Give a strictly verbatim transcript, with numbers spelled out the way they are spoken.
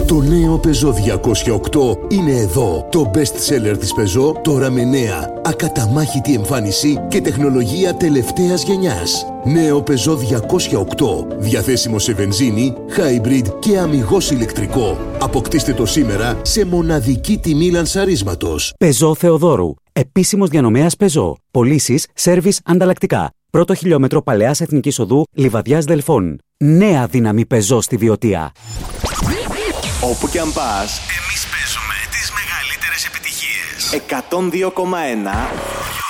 Το νέο Peugeot διακόσια οκτώ είναι εδώ. Το best seller της Peugeot, τώρα με νέα, ακαταμάχητη εμφάνιση και τεχνολογία τελευταίας γενιάς. Νέο Peugeot διακόσια οκτώ, διαθέσιμο σε βενζίνη, hybrid και αμιγώς ηλεκτρικό. Αποκτήστε το σήμερα σε μοναδική τιμή λανσαρίσματος. Peugeot Θεοδόρου. Επίσημος διανομέας Peugeot. Πωλήσεις, σέρβις, ανταλλακτικά. Πρώτο χιλιόμετρο Παλαιάς Εθνικής Οδού, Λιβαδιάς Δελφών. Νέα δύναμη Peugeot στη Βιωτία. Όπου και αν πας, εμείς παίζουμε τις μεγαλύτερες επιτυχίες. εκατόν δύο κόμμα ένα